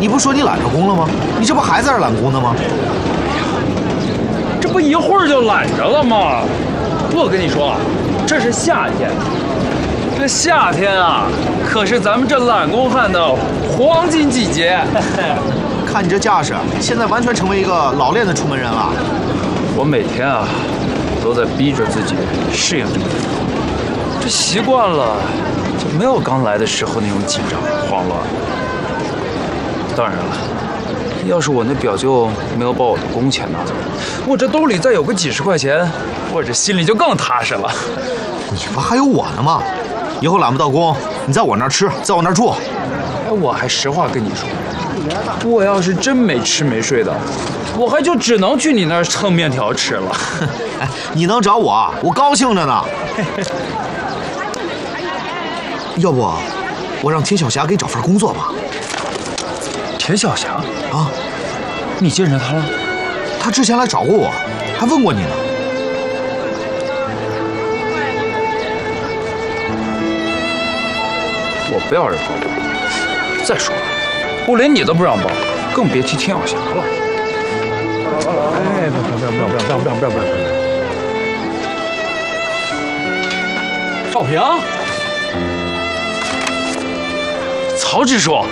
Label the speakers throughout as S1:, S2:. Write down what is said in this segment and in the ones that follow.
S1: 你不说你揽着工了吗？你这不还在这揽工呢吗？
S2: 这不一会儿就揽着了吗？我跟你说，这是夏天，这夏天啊，可是咱们这揽工汉的黄金季节。
S1: 看你这架势，现在完全成为一个老练的出门人了。
S2: 我每天啊，都在逼着自己适应这个地方，这习惯了，就没有刚来的时候那种紧张慌乱。当然了，要是我那表舅没有把我的工钱拿走，我这兜里再有个几十块钱，我这心里就更踏实了。
S1: 你不还有我呢吗？以后揽不到工，你在我那儿吃，在我那儿住。
S2: 哎，我还实话跟你说，我要是真没吃没睡的，我还就只能去你那儿蹭面条吃了。
S1: 哎，你能找我，我高兴着呢。要不，我让田小霞给你找份工作吧。
S2: 田小霞
S1: 啊，
S2: 你见着她了？
S1: 她之前来找过我，还问过你呢。
S2: 我不要人帮我。再说了，我连你都不让帮，更别提田小霞了。
S1: 哎，不要！
S3: 少平，
S2: 曹支书，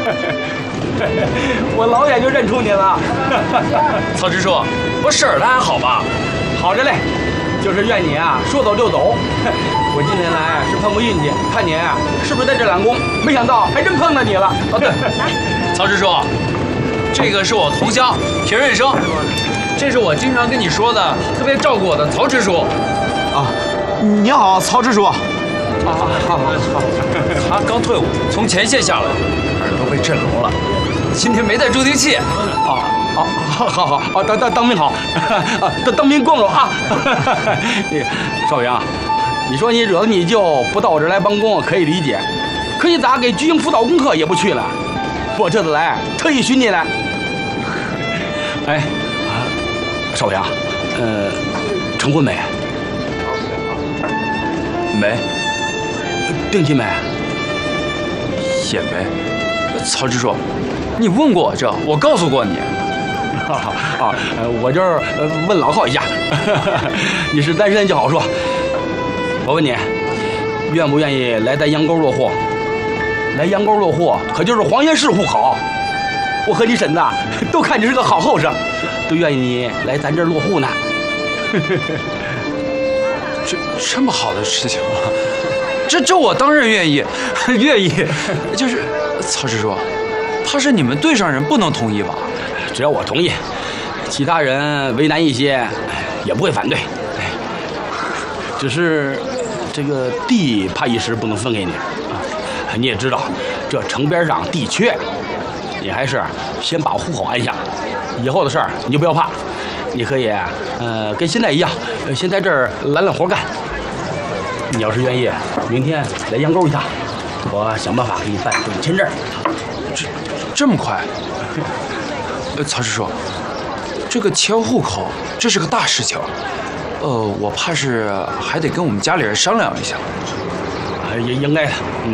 S3: 我老远就认出你了。
S2: 曹支书，我婶儿她还好吧？
S3: 好着嘞，就是怨你啊，说走就走。我今天来是碰个运气，看你是不是在这揽工，没想到还真碰到你了。
S2: 哦，对，曹支书，这个是我同乡田润生，这是我经常跟你说的特别照顾我的曹支书。
S1: 啊，你好，曹支书。
S3: 好。
S2: 他刚退伍，从前线下来，耳朵被震聋了，今天没带助听器。
S3: 好，当兵好，当兵光荣啊！少平，你说你惹了你舅不到我这儿来帮工，可以理解，可你咋给军营辅导功课也不去了？我这次来特意寻你来。哎，少平，成婚没？
S2: 没，
S3: 定亲没？
S2: 也没。曹支书，你问过我这，我告诉过你。
S3: 我就是问老号一下，你是单身就好说。我问你，愿不愿意来咱杨沟落户？来杨沟落户可就是黄岩市户口。我和你婶子都看你是个好后生，都愿意你来咱这儿落户呢。
S2: 这么好的事情啊，这我当然愿意，愿意。就是曹支书，他是你们队上人，不能同意吧？
S3: 只要我同意，其他人为难一些也不会反对。只是这个地怕一时不能分给你啊。你也知道，这城边上地缺，你还是先把户口安下，以后的事儿你就不要怕。你可以跟现在一样，先在这儿揽揽活干。你要是愿意，明天来杨沟一趟，我想办法给你办签证。
S2: 这么快？曹支书，这个迁户口这是个大事情，我怕是还得跟我们家里人商量一下。
S3: 应该的，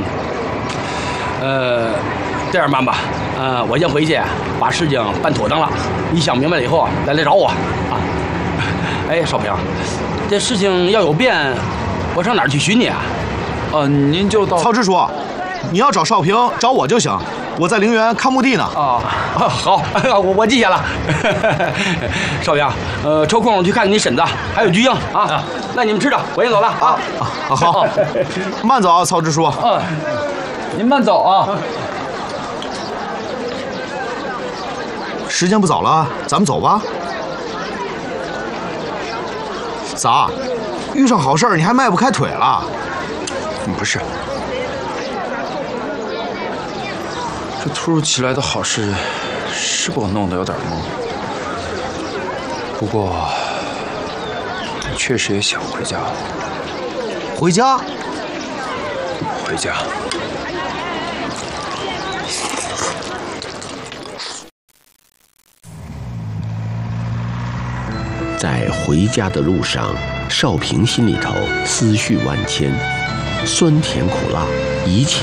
S3: 这样办吧，我先回去把事情办妥当了，你想明白了以后再来找我啊。哎，少平，这事情要有变，我上哪儿去寻你啊？
S2: 您就到
S1: 曹支书，你要找少平，找我就行。我在陵园看墓地呢。
S3: 好，我记下了。少平，抽空去看看你婶子，还有菊英啊。那你们吃着，我先走了啊。
S1: 好，慢走啊，曹支书。
S2: 您慢走啊。
S1: 时间不早了，咱们走吧。咋？遇上好事儿你还迈不开腿了？
S2: 不是。这突如其来的好事，是把我弄得有点懵。不过，确实也想回家。
S1: 回家？
S2: 回家。
S4: 在回家的路上，少平心里头思绪万千，酸甜苦辣，一切